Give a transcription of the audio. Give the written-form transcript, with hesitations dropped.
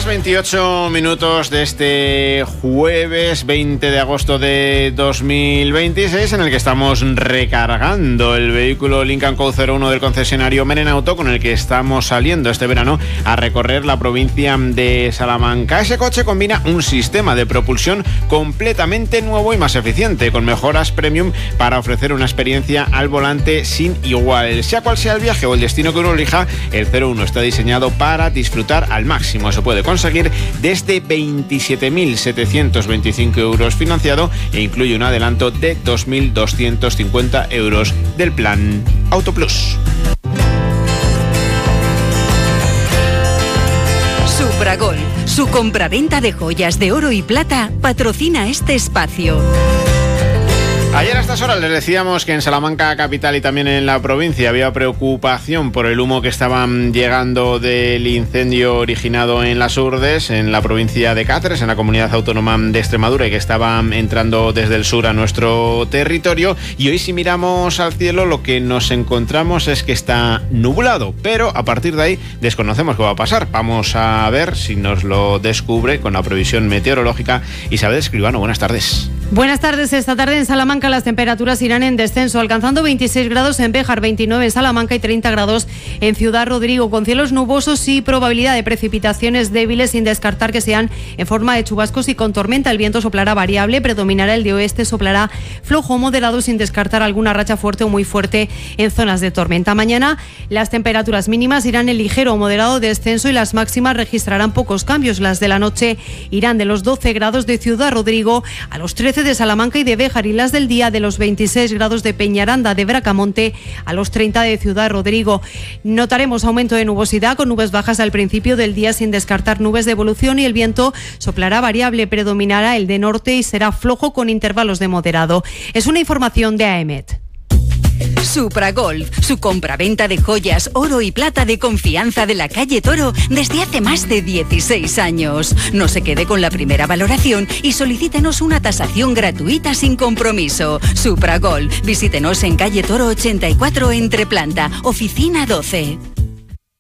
28 minutos de este jueves 20 de agosto de 2026, en el que estamos recargando el vehículo Lincoln Co. 01 del concesionario Meren Auto, con el que estamos saliendo este verano a recorrer la provincia de Salamanca. Ese coche combina un sistema de propulsión completamente nuevo y más eficiente, con mejoras premium para ofrecer una experiencia al volante sin igual. Sea cual sea el viaje o el destino que uno elija, el 01 está diseñado para disfrutar al máximo. Se puede conseguir desde 27.725 euros financiado e incluye un adelanto de 2.250 euros del plan Auto Plus. Supragolf, su compraventa de joyas de oro y plata, patrocina este espacio. Ayer a estas horas les decíamos que en Salamanca capital y también en la provincia había preocupación por el humo que estaban llegando del incendio originado en Las Urdes, en la provincia de Cáceres, en la comunidad autónoma de Extremadura, y que estaban entrando desde el sur a nuestro territorio. Y hoy, si miramos al cielo, lo que nos encontramos es que está nublado, pero a partir de ahí desconocemos qué va a pasar. Vamos a ver si nos lo descubre con la previsión meteorológica Isabel Escribano. Buenas tardes. Buenas tardes. Esta tarde en Salamanca las temperaturas irán en descenso, alcanzando 26 grados en Béjar, 29 en Salamanca y 30 grados en Ciudad Rodrigo, con cielos nubosos y probabilidad de precipitaciones débiles, sin descartar que sean en forma de chubascos y con tormenta. El viento soplará variable, predominará el de oeste, soplará flojo o moderado, sin descartar alguna racha fuerte o muy fuerte en zonas de tormenta. Mañana las temperaturas mínimas irán en ligero o moderado descenso y las máximas registrarán pocos cambios. Las de la noche irán de los 12 grados de Ciudad Rodrigo a los 13 de Salamanca y de Béjar, y las del día de los 26 grados de Peñaranda de Bracamonte a los 30 de Ciudad Rodrigo. Notaremos aumento de nubosidad con nubes bajas al principio del día, sin descartar nubes de evolución, y el viento soplará variable, predominará el de norte y será flojo con intervalos de moderado. Es una información de AEMET. Supragolf, su compraventa de joyas, oro y plata de confianza de la calle Toro desde hace más de 16 años. No se quede con la primera valoración y solicítenos una tasación gratuita sin compromiso. Supragolf, visítenos en calle Toro 84 Entreplanta, oficina 12.